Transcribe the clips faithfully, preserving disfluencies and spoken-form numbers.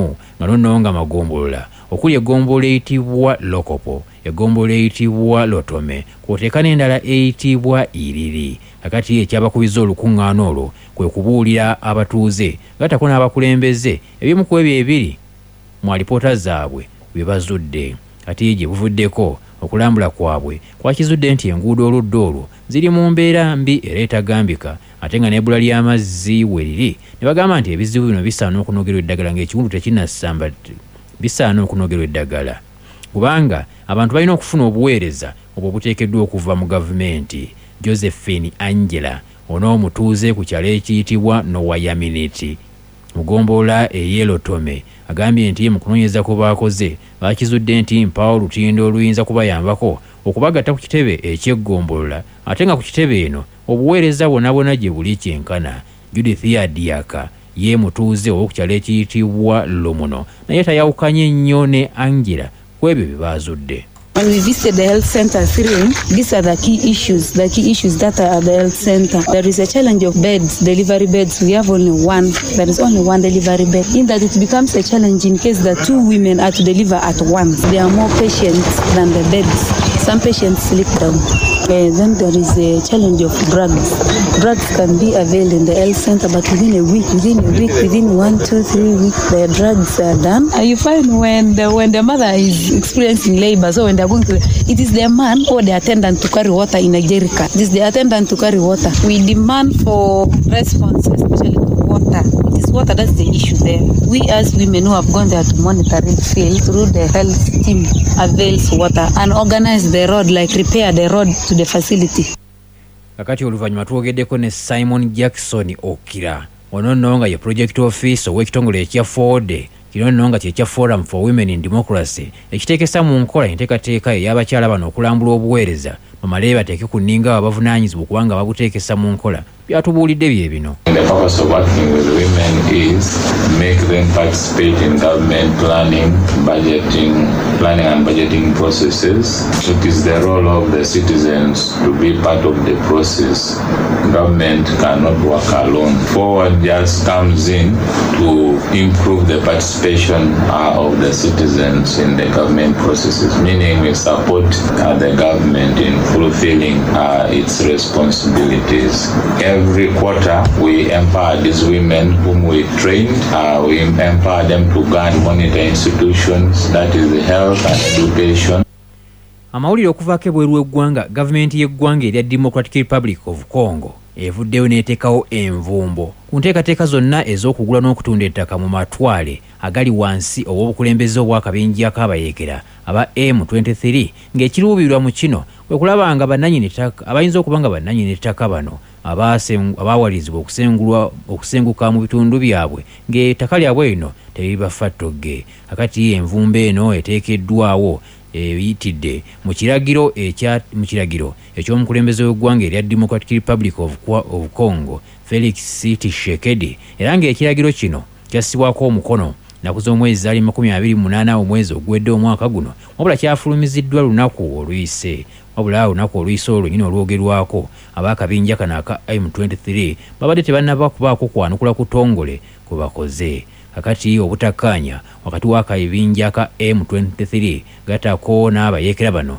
nga nononga magombolola okuli eggombolola eyitibwa Lokopo, eggombolola eyitibwa Lotome, kwoteeka n'endala eyitibwa Iriri. Kakati ekyabakubiza olukuŋŋaana olwo kwe kubuulira abatuuze gatako n'abakulembeze ebimu ku ebyo ebiri mu alipoota zaabwe bye bazudde. Kati gye buvuddeko okulambula kwabwe kwakizudde nti enguudo oludda olwo ziri mu mbeera mbi era etagambika, ate nga n'ebbula ly'amazzi we liri ne bagamba nti ebizibu bino bisaana okunogerwa eddagala ng'ekiwundu tekinnasamba bisaana okunogerwa eddagala kubanga abantu balina okufuna obuweereza obwo buteekeddwa okuva mu gavumenti. Josephine Angela onoomutuuze ku kyalo ekiyitibwa Nowayaminiti mugombolola ey'Elotome agambye nti mu kunoonyeza ku baakoze bakizudde nti mpawo olutindo oluyinza kubayambako okubagatta ku kitebe eky'eggombolola, ate nga ku kitebe eno obuweereza bwonna bwonna gye buli kyenkana. Judith Yadiaka ye mutuuze ow'oku kyalo ekiyitibwa Lomuno naye tayawukanye nnyo ne Angela ku ebyo bye baazudde. When we visited the health center three, these are the key issues, the key issues that are at the health center. There is a challenge of beds, delivery beds. We have only one. There is only one delivery bed. In that it becomes a challenge in case the two women are to deliver at once. There are more patients than the beds. Some patients sleep down. Uh, then there is a challenge of drugs. Drugs can be availed in the health center, but within a week, within a week, within one, two, three weeks, the drugs are done. Uh, you find when the when the mother is experiencing labor, so when they're going to, it is the man or the attendant to carry water in a jerrycan. It is the attendant to carry water. We demand for response, especially to water. It is water that's the issue there. We as women who have gone there to monitor it feel through the health team avails water and organize the road, like repair the road to the facility. Kakati oluvannyuma twogeddeko ne Simon Jackson Okira ono nno nga ye project office ow'ekitongole ekya Ford kino nno nga kyekya Forum for Women in Democracy ekiteekesa mu nkola enteekateeka ey'abakyala bano okulambula obuweereza bamale bateeke ku nninga abavunaanyizibwa kubanga babuteekesa mu nkola byatubuulidde bye bino. The purpose of working with women is make them participate in government planning, budgeting, planning and budgeting processes. It is the role of the citizens to be part of the process. Government cannot work alone. Forward just comes in to improve the participation uh, of the citizens in the government processes, meaning we support uh, the government in fulfilling uh, its responsibilities. Every quarter, we empower these women whom we trained. Uh, we empower them to go and monitor institutions, that is the health and education. Amawulire okuvaako ebweru w'eggwanga, gavumenti y'eggwanga erya Democratic Republic of Congo evuddeyo n'eteekawo envumbo ku nteekateeka zonna ez'okugula n'okutunda ettaka mu matwale agali wansi ow'obukulembeze obw'akabinja k'abayeekera aba M twenty-three ng'ekiruubirirwa mu kino kwe kulaba nga bannannyini ttaka abayinza okuba nga bannannyini ttaka bano abaawalizibwa okusengulwa okusenguka mu bitundu byabwe ng'ettaka lyabwe lino teriribafa ttogge. Kakati envumbo eno eteekeddwawo eyitidde mu kiragiro ekya mu kiragiro eky'omukulembeze w'eggwanga erya Democratic Republic of, of Congo Felix Tshisekedi, era ng'ekiragiro kino kyassibwako omukono naku z'omwezi zaali makumi abiri mu munaana omwezi ogwedde omwaka guno, wabula kyafulumiziddwa lunaku oluyise. Wabula lunaku oluyise olwo nyina olwogerwako ab'akabinja kano aka M twenty-three babadde tebannaba kubaako kwanukula kutongole ku bakoze. Kakati obutakkaanya wakati w'akabinja ka M twenty-three gatako n'abayeekera bano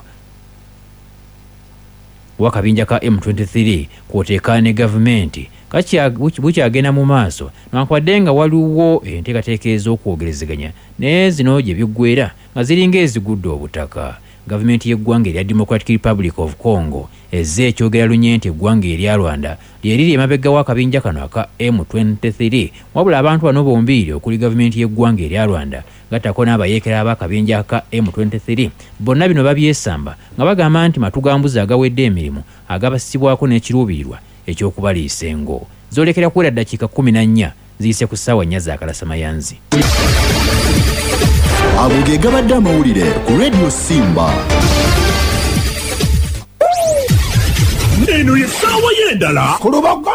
w'akabinja ka M twenty-three kwoteeka ne gavumenti bukyagenda mu maaso newankubadde nga waliwo enteekateeka ez'okwogerezeganya naye zino gye biggweera nga ziringa ezigudde obutaka. Gavumenti y'eggwanga erya Democratic Republic of Congo ezze ekyogera lunye nti eggwanga erya Rwanda lyeriri emabega w'akabinja kano aka M twenty-three, wabula abantu bano bombiiri okuli gavumenti y'eggwanga erya Rwanda gattako n'abayeekera b'akabinja aka M twenty-three bonna bino babyesamba nga bagamba nti matugambuzi agawedde emirimu agabasibwako n'ekiruubirirwa eky'okubaliisa engo. Zoolekera kuwera ddakiika kumi na nnya ziyise ku ssaawa nnya za kalasamayanzi. Ago ge gabadde amawulire ku Radio Simba. Neno ye ssaawa y'endala ku lubaga